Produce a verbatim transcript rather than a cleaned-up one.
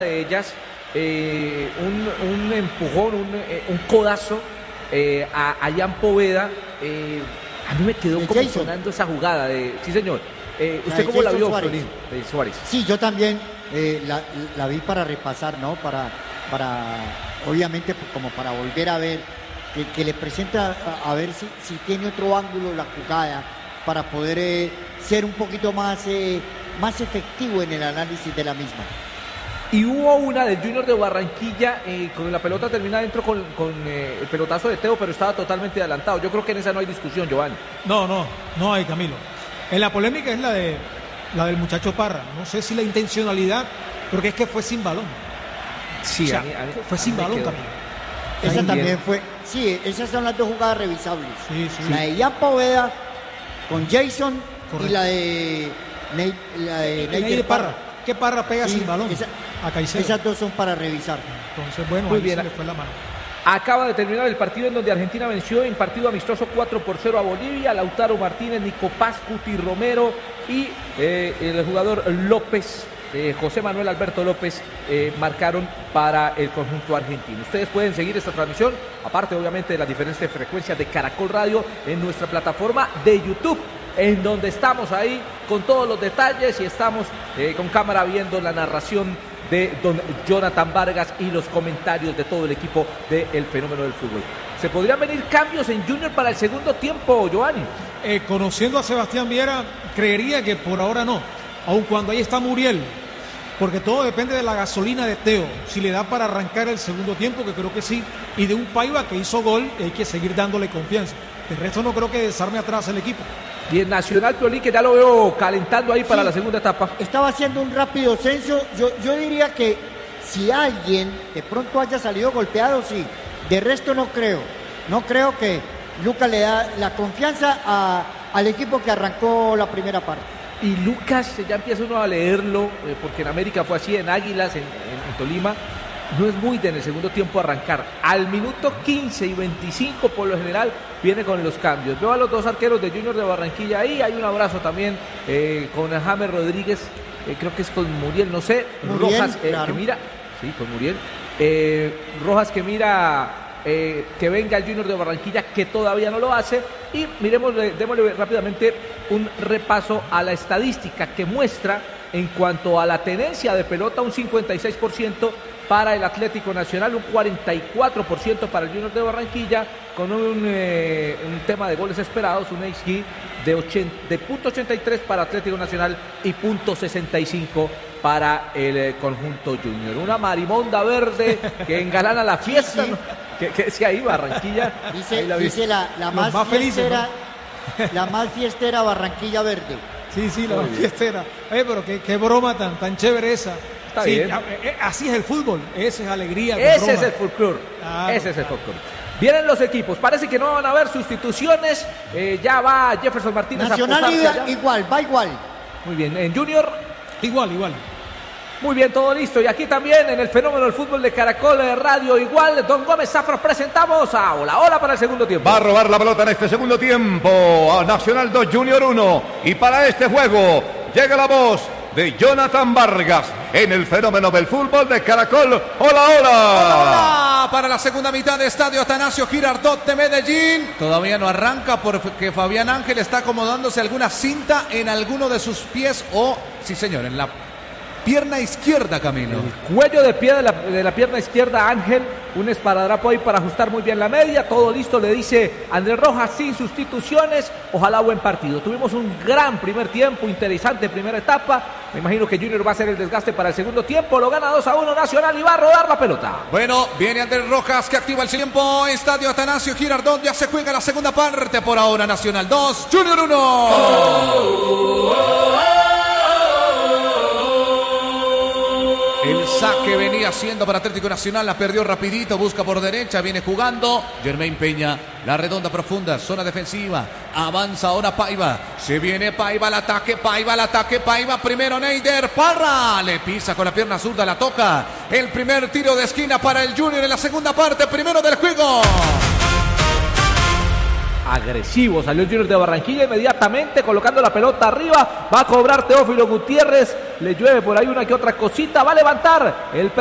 de ellas, eh, un, un empujón, un, eh, un codazo eh, a, a Jan Poveda. Eh, a mí me quedó ¿El como Jason? sonando esa jugada de, sí señor. Eh, La ¿Usted de cómo la Jason vio, Suárez. Solín? De Suárez. Sí, yo también eh, la, la vi para repasar, ¿no? Para, para obviamente, pues, como para volver a ver, que, que le presenta a, a ver si, si tiene otro ángulo la jugada, para poder eh, ser un poquito más, eh, más efectivo en el análisis de la misma. Y hubo una del Junior de Barranquilla, eh, con la pelota termina dentro con, con eh, el pelotazo de Teo, pero estaba totalmente adelantado. Yo creo que en esa no hay discusión, Giovanni. No, no, no hay, Camilo. En la polémica es la de la del muchacho Parra. No sé si la intencionalidad, porque es que fue sin balón. Sí, O sea, a mí- a mí- fue a sin mí me balón quedó. también. Esa Ahí también bien. fue, sí, esas son las dos jugadas revisables. Sí, sí. La de Jan Poveda con Jason Correcto. y la de Ney, la de Y Neider ahí de Parra. Parra. ¿Qué Parra pega Sí, sin balón? esa- a Caicedo. Esas dos son para revisar. Entonces, bueno, Muy ahí bien. se le fue la mano. Acaba de terminar el partido en donde Argentina venció en partido amistoso cuatro por cero a Bolivia. Lautaro Martínez, Nico Paz, Cuti Romero y eh, el jugador López, eh, José Manuel Alberto López, eh, marcaron para el conjunto argentino. Ustedes pueden seguir esta transmisión, aparte obviamente de las diferentes frecuencias de Caracol Radio, en nuestra plataforma de YouTube, en donde estamos ahí con todos los detalles y estamos eh, con cámara viendo la narración de don Jonathan Vargas y los comentarios de todo el equipo del Fenómeno del Fútbol. ¿Se podrían venir cambios en Junior para el segundo tiempo, Giovanni? Eh, conociendo a Sebastián Viera, creería que por ahora no, aun cuando ahí está Muriel, porque todo depende de la gasolina de Teo, si le da para arrancar el segundo tiempo, que creo que sí, y de un Paiva que hizo gol, y hay que seguir dándole confianza. El resto no creo que desarme atrás el equipo. Y el Nacional Piolín, que ya lo veo calentando ahí para Sí. la segunda etapa. Estaba haciendo un rápido censo. Yo, yo diría que si alguien de pronto haya salido golpeado, sí. De resto no creo. No creo que Lucas le da la confianza a- al equipo que arrancó la primera parte. Y Lucas, ya empieza uno a leerlo, eh, porque en América fue así, en Águilas, en, en- en Tolima. No es muy de en el segundo tiempo arrancar. Al minuto quince y veinticinco, por lo general, viene con los cambios. Veo a los dos arqueros de Junior de Barranquilla ahí. Hay un abrazo también eh, con James Rodríguez. eh, creo que es con Muriel, no sé. Muriel, Rojas, eh, claro. que mira. Sí, con Muriel. Eh, Rojas que mira eh, que venga el Junior de Barranquilla, que todavía no lo hace. Y miremos, eh, démosle rápidamente un repaso a la estadística que muestra en cuanto a la tenencia de pelota, un cincuenta y seis por ciento para el Atlético Nacional, un cuarenta y cuatro por ciento para el Junior de Barranquilla, con un, eh, un tema de goles esperados, un X G de, ochenta, de punto ochenta y tres para Atlético Nacional y punto sesenta y cinco para el eh, conjunto Junior. Una marimonda verde que engalana la fiesta, Sí. ¿no? que, que decía ahí Barranquilla. Dice, Ahí la vi. dice la, la Los más, más felices, fiestera, la más fiestera Barranquilla Verde. Sí, sí, la Muy bien. fiestera. Oye, pero qué, qué broma tan, tan chévere esa. Está Sí, bien. a- eh, así es el fútbol, esa es alegría. con Ese broma. es el folclore. Claro, Ese es el claro. folclore. Vienen los equipos. Parece que no van a haber sustituciones. Eh, ya va Jefferson Martínez Nacional a posarse iba- allá. igual, va igual. Muy bien. En Junior, Igual, igual. muy bien, todo listo. Y aquí también en el Fenómeno del Fútbol de Caracol eh, Radio, igual. Don Gómez Zafra, presentamos a Hola Hola para el segundo tiempo. Va a robar la pelota en este segundo tiempo a Nacional dos Junior uno. Y para este juego llega la voz de Jonathan Vargas en el Fenómeno del Fútbol de Caracol. ¡Hola, hola! Hola, para la segunda mitad de Estadio Atanasio Girardot de Medellín. Todavía no arranca porque Fabián Ángel está acomodándose alguna cinta en alguno de sus pies o, sí señor, en la pierna izquierda, Camilo. Cuello de pie de la, de la pierna izquierda, Ángel. Un esparadrapo ahí para ajustar muy bien la media. Todo listo, le dice Andrés Rojas, sin sustituciones. Ojalá buen partido. Tuvimos un gran primer tiempo, interesante primera etapa. Me imagino que Junior va a hacer el desgaste para el segundo tiempo. Lo gana dos a uno Nacional y va a rodar la pelota. Bueno, viene Andrés Rojas que activa el tiempo. Estadio Atanasio Girardot, ya se juega la segunda parte. Por ahora Nacional dos, Junior uno. El saque venía haciendo para Atlético Nacional, la perdió rapidito, busca por derecha, viene jugando Germain Peña, la redonda profunda, zona defensiva, avanza ahora Paiva, se viene Paiva al ataque, Paiva al ataque, Paiva primero Neider Parra, le pisa con la pierna zurda, la toca, el primer tiro de esquina para el Junior en la segunda parte, primero del juego. agresivo. Salió el Junior de Barranquilla inmediatamente colocando la pelota arriba. Va a cobrar Teófilo Gutiérrez. Le llueve por ahí una que otra cosita. Va a levantar el